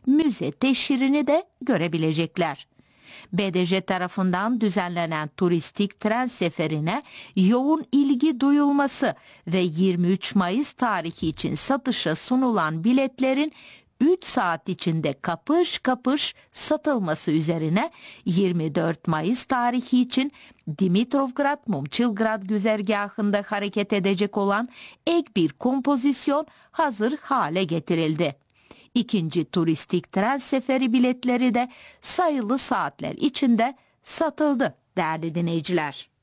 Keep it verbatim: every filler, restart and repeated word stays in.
müze teşhirini de görebilecekler. B D J tarafından düzenlenen turistik tren seferine yoğun ilgi duyulması ve yirmi üç Mayıs tarihi için satışa sunulan biletlerin üç saat içinde kapış kapış satılması üzerine yirmi dört Mayıs tarihi için Dimitrovgrad-Momçilgrad güzergahında hareket edecek olan ek bir kompozisyon hazır hale getirildi. İkinci turistik tren seferi biletleri de sayılı saatler içinde satıldı değerli dinleyiciler.